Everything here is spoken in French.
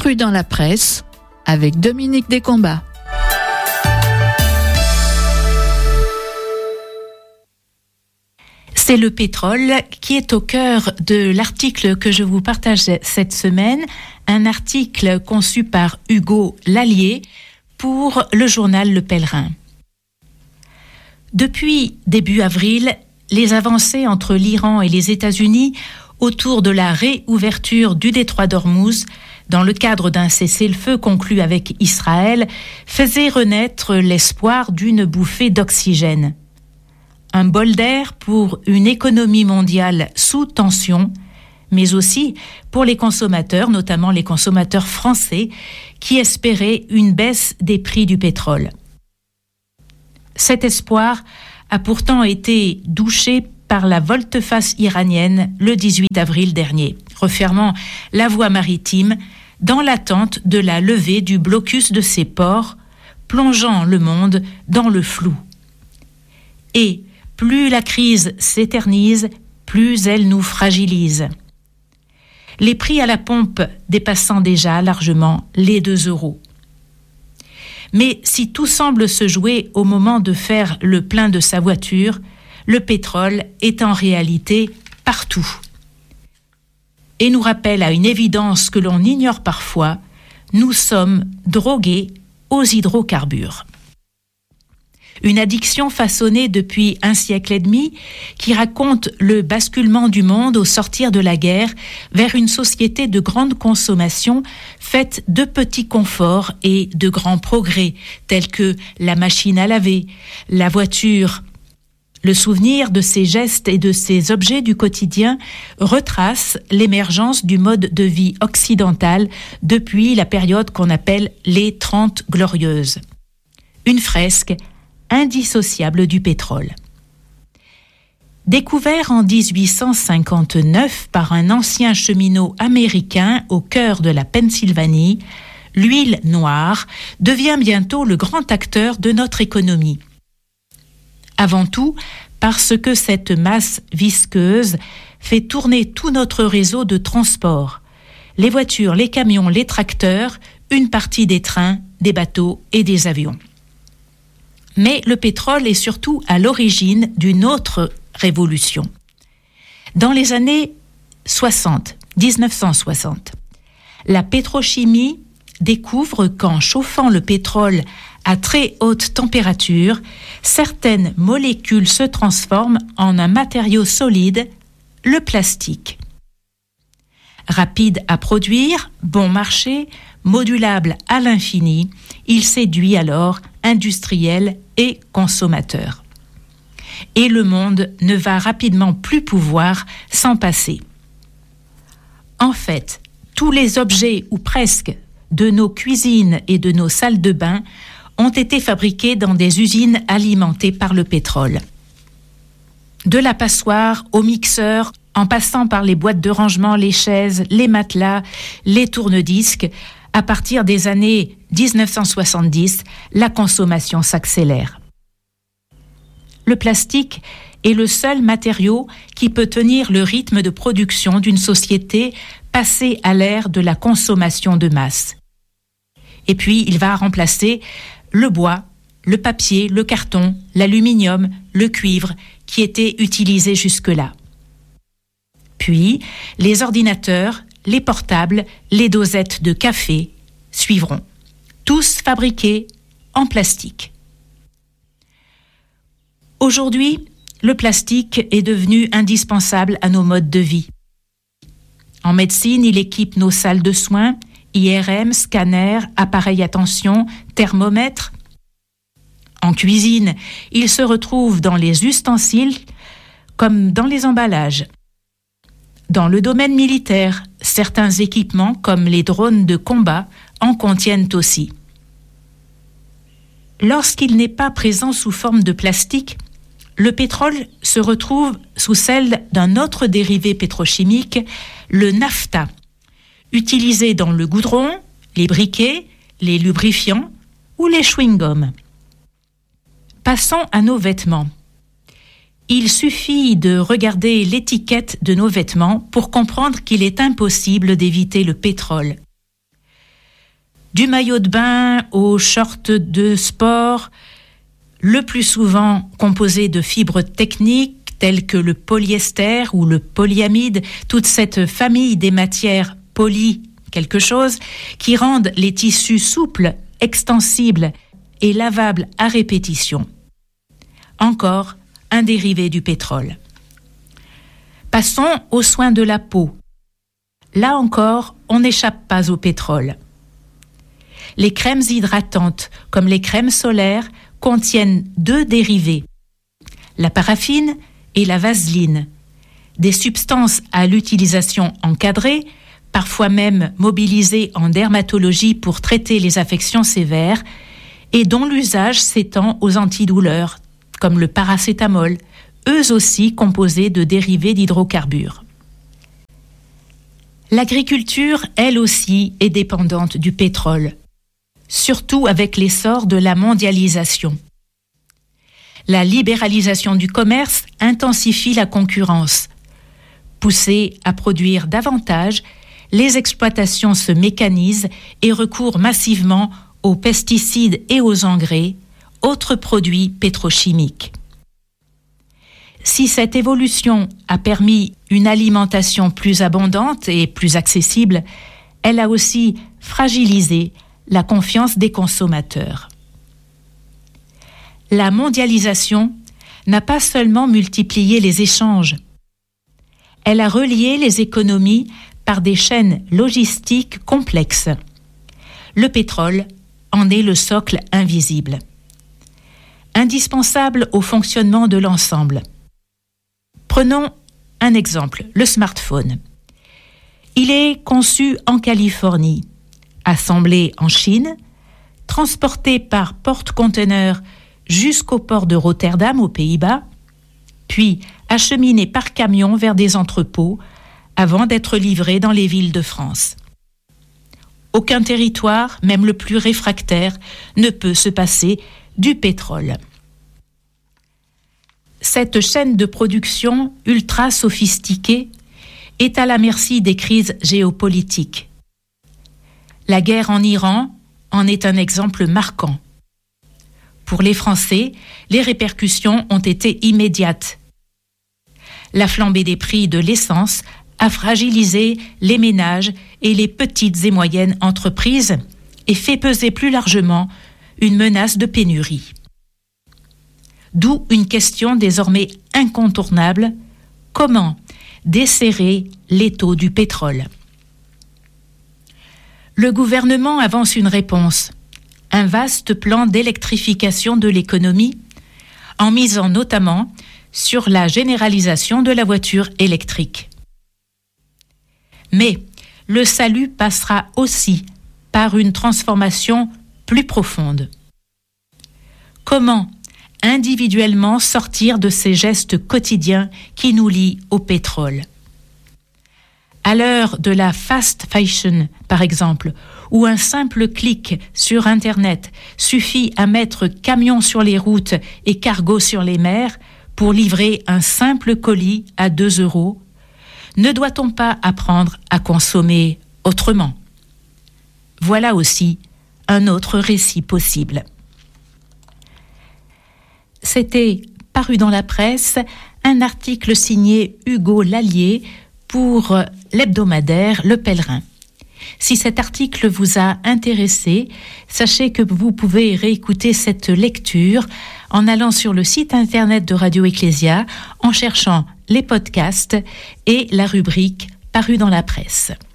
Paru dans la presse avec Dominique Descombats. C'est le pétrole qui est au cœur de l'article que je vous partage cette semaine, un article conçu par Hugo Lallier pour le journal Le Pèlerin. Depuis début avril, les avancées entre l'Iran et les États-Unis autour de la réouverture du détroit d'Ormuz, dans le cadre d'un cessez-le-feu conclu avec Israël, faisaient renaître l'espoir d'une bouffée d'oxygène. Un bol d'air pour une économie mondiale sous tension, mais aussi pour les consommateurs, notamment les consommateurs français, qui espéraient une baisse des prix du pétrole. Cet espoir a pourtant été douché par la volte-face iranienne le 18 avril dernier, refermant la voie maritime dans l'attente de la levée du blocus de ses ports, plongeant le monde dans le flou. Et plus la crise s'éternise, plus elle nous fragilise. Les prix à la pompe dépassant déjà largement les 2 €. Mais si tout semble se jouer au moment de faire le plein de sa voiture, le pétrole est en réalité partout. Et nous rappelle à une évidence que l'on ignore parfois, nous sommes drogués aux hydrocarbures. Une addiction façonnée depuis 1 siècle et demi qui raconte le basculement du monde au sortir de la guerre vers une société de grande consommation faite de petits conforts et de grands progrès tels que la machine à laver, la voiture. Le souvenir de ces gestes et de ces objets du quotidien retrace l'émergence du mode de vie occidental depuis la période qu'on appelle les 30 Glorieuses. Une fresque indissociable du pétrole. Découvert en 1859 par un ancien cheminot américain au cœur de la Pennsylvanie, l'huile noire devient bientôt le grand acteur de notre économie. Avant tout, parce que cette masse visqueuse fait tourner tout notre réseau de transport, les voitures, les camions, les tracteurs, une partie des trains, des bateaux et des avions. Mais le pétrole est surtout à l'origine d'une autre révolution. Dans les années 1960, la pétrochimie découvre qu'en chauffant le pétrole à très haute température, certaines molécules se transforment en un matériau solide, le plastique. Rapide à produire, bon marché, modulable à l'infini, il séduit alors industriels et consommateurs. Et le monde ne va rapidement plus pouvoir s'en passer. En fait, tous les objets, ou presque, de nos cuisines et de nos salles de bain ont été fabriqués dans des usines alimentées par le pétrole. De la passoire au mixeur, en passant par les boîtes de rangement, les chaises, les matelas, les tourne-disques, à partir des années 1970, la consommation s'accélère. Le plastique est le seul matériau qui peut tenir le rythme de production d'une société passée à l'ère de la consommation de masse. Et puis, il va remplacer le bois, le papier, le carton, l'aluminium, le cuivre qui étaient utilisés jusque-là. Puis, les ordinateurs, les portables, les dosettes de café suivront, tous fabriqués en plastique. Aujourd'hui, le plastique est devenu indispensable à nos modes de vie. En médecine, il équipe nos salles de soins, IRM, scanner, appareil à tension, thermomètre. En cuisine, il se retrouve dans les ustensiles comme dans les emballages. Dans le domaine militaire, certains équipements comme les drones de combat en contiennent aussi. Lorsqu'il n'est pas présent sous forme de plastique, le pétrole se retrouve sous celle d'un autre dérivé pétrochimique, le naphta, utilisé dans le goudron, les briquets, les lubrifiants ou les chewing-gums. Passons à nos vêtements. Il suffit de regarder l'étiquette de nos vêtements pour comprendre qu'il est impossible d'éviter le pétrole. Du maillot de bain aux shorts de sport, le plus souvent composé de fibres techniques telles que le polyester ou le polyamide, toute cette famille des matières poly quelque chose qui rendent les tissus souples, extensibles et lavables à répétition. Encore un dérivé du pétrole. Passons aux soins de la peau. Là encore, on n'échappe pas au pétrole. Les crèmes hydratantes, comme les crèmes solaires, contiennent 2 dérivés, la paraffine et la vaseline, des substances à l'utilisation encadrée, parfois même mobilisées en dermatologie pour traiter les affections sévères, et dont l'usage s'étend aux antidouleurs, comme le paracétamol, eux aussi composés de dérivés d'hydrocarbures. L'agriculture, elle aussi, est dépendante du pétrole, surtout avec l'essor de la mondialisation. La libéralisation du commerce intensifie la concurrence. Poussées à produire davantage, les exploitations se mécanisent et recourent massivement aux pesticides et aux engrais, autres produits pétrochimiques. Si cette évolution a permis une alimentation plus abondante et plus accessible, elle a aussi fragilisé la confiance des consommateurs. La mondialisation n'a pas seulement multiplié les échanges, elle a relié les économies par des chaînes logistiques complexes. Le pétrole en est le socle invisible, indispensable au fonctionnement de l'ensemble. Prenons un exemple, le smartphone. Il est conçu en Californie, assemblé en Chine, transporté par porte-conteneurs jusqu'au port de Rotterdam aux Pays-Bas, puis acheminé par camion vers des entrepôts avant d'être livré dans les villes de France. Aucun territoire, même le plus réfractaire, ne peut se passer du pétrole. Cette chaîne de production ultra sophistiquée est à la merci des crises géopolitiques. La guerre en Iran en est un exemple marquant. Pour les Français, les répercussions ont été immédiates. La flambée des prix de l'essence a fragilisé les ménages et les petites et moyennes entreprises et fait peser plus largement une menace de pénurie. D'où une question désormais incontournable, comment desserrer l'étau du pétrole? Le gouvernement avance une réponse, un vaste plan d'électrification de l'économie, en misant notamment sur la généralisation de la voiture électrique. Mais le salut passera aussi par une transformation plus profonde. Comment individuellement sortir de ces gestes quotidiens qui nous lient au pétrole? À l'heure de la fast fashion, par exemple, où un simple clic sur Internet suffit à mettre camion sur les routes et cargo sur les mers pour livrer un simple colis à 2 €, ne doit-on pas apprendre à consommer autrement? Voilà aussi un autre récit possible. C'était paru dans la presse un article signé Hugo Lallier pour l'hebdomadaire Le Pèlerin. Si cet article vous a intéressé, sachez que vous pouvez réécouter cette lecture en allant sur le site internet de Radio Ecclésia en cherchant les podcasts et la rubrique Paru dans la presse.